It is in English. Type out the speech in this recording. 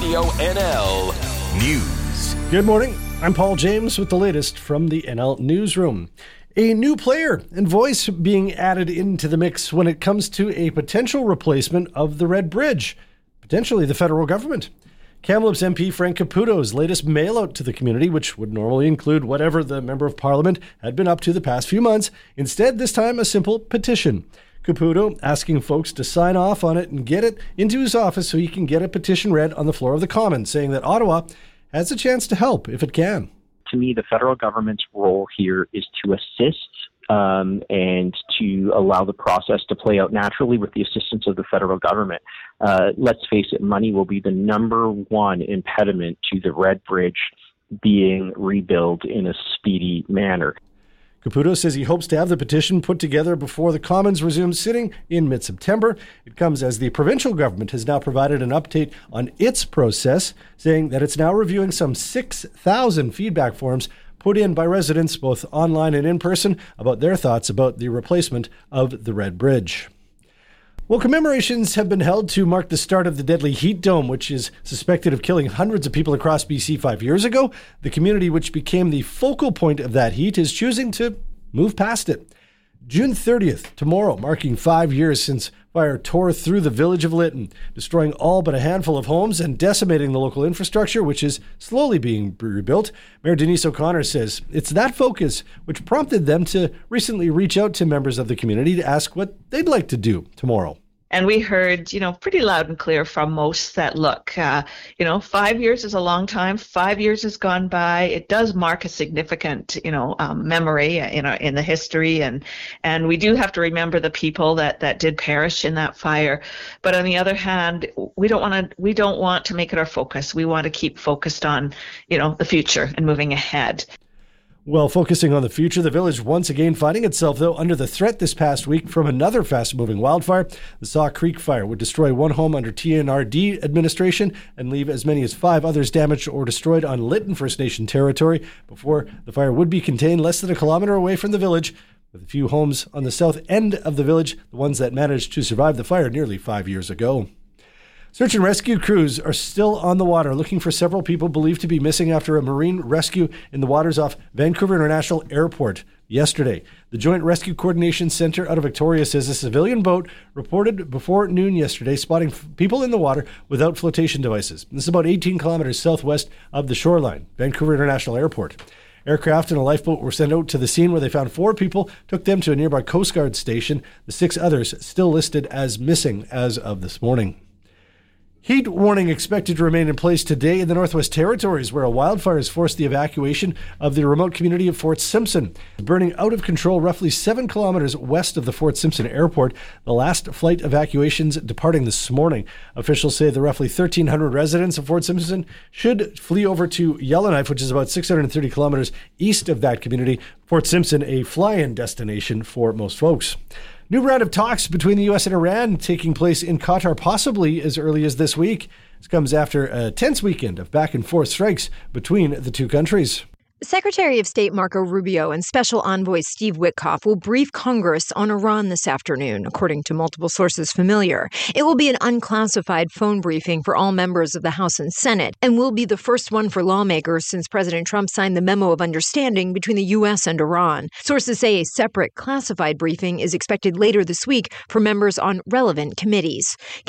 Radio NL News. Good morning. I'm Paul James with the latest from the NL Newsroom. A new player and voice being added into the mix when it comes to a potential replacement of the Red Bridge, potentially the federal government. Kamloops MP Frank Caputo's latest mail-out to the community, which would normally include whatever the Member of Parliament had been up to the past few months, instead this time a simple petition. Caputo asking folks to sign off on it and get it into his office so he can get a petition read on the floor of the Commons, saying that Ottawa has a chance to help if it can. To me, the federal government's role here is to assist and to allow the process to play out naturally with the assistance of the federal government. Let's face it, money will be the number one impediment to the Red Bridge being rebuilt in a speedy manner. Caputo says he hopes to have the petition put together before the Commons resumes sitting in mid-September. It comes as the provincial government has now provided an update on its process, saying that it's now reviewing some 6,000 feedback forms put in by residents both online and in person about their thoughts about the replacement of the Red Bridge. Well, commemorations have been held to mark the start of the deadly heat dome, which is suspected of killing hundreds of people across BC 5 years ago. The community, which became the focal point of that heat, is choosing to move past it. June 30th, tomorrow, marking 5 years since fire tore through the village of Lytton, destroying all but a handful of homes and decimating the local infrastructure, which is slowly being rebuilt. Mayor Denise O'Connor says it's that focus which prompted them to recently reach out to members of the community to ask what they'd like to do tomorrow. And we heard, pretty loud and clear from most that, look, 5 years is a long time. 5 years has gone by. It does mark a significant, memory, in the history. And we do have to remember the people that did perish in that fire. But on the other hand, we don't want to make it our focus. We want to keep focused on, the future and moving ahead. Well, focusing on the future, the village once again finding itself, though, under the threat this past week from another fast-moving wildfire. The Saw Creek fire would destroy one home under TNRD administration and leave as many as 5 others damaged or destroyed on Lytton First Nation territory before the fire would be contained less than a kilometer away from the village, with a few homes on the south end of the village, the ones that managed to survive the fire nearly 5 years ago. Search and rescue crews are still on the water looking for several people believed to be missing after a marine rescue in the waters off Vancouver International Airport yesterday. The Joint Rescue Coordination Center out of Victoria says a civilian boat reported before noon yesterday spotting people in the water without flotation devices. This is about 18 kilometers southwest of the shoreline, Vancouver International Airport. Aircraft and a lifeboat were sent out to the scene where they found 4 people, took them to a nearby Coast Guard station. The 6 others still listed as missing as of this morning. Heat warning expected to remain in place today in the Northwest Territories, where a wildfire has forced the evacuation of the remote community of Fort Simpson, burning out of control roughly 7 kilometers west of the Fort Simpson airport. The last flight evacuations departing this morning. Officials say the roughly 1,300 residents of Fort Simpson should flee over to Yellowknife, which is about 630 kilometers east of that community. Fort Simpson, a fly-in destination for most folks. New round of talks between the U.S. and Iran taking place in Qatar possibly as early as this week. This comes after a tense weekend of back-and-forth strikes between the two countries. Secretary of State Marco Rubio and Special Envoy Steve Witkoff will brief Congress on Iran this afternoon, according to multiple sources familiar. It will be an unclassified phone briefing for all members of the House and Senate, and will be the first one for lawmakers since President Trump signed the Memo of Understanding between the U.S. and Iran. Sources say a separate classified briefing is expected later this week for members on relevant committees.